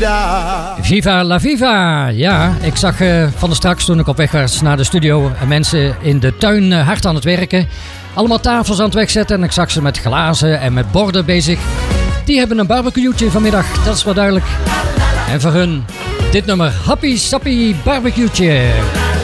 vida. Viva la Viva! Ja, ik zag van de straks toen ik op weg was naar de studio mensen in de tuin hard aan het werken. Allemaal tafels aan het wegzetten en ik zag ze met glazen en met borden bezig. Die hebben een barbecue'tje vanmiddag, dat is wel duidelijk. En voor hun dit nummer Happy Sappy Barbecue'tje.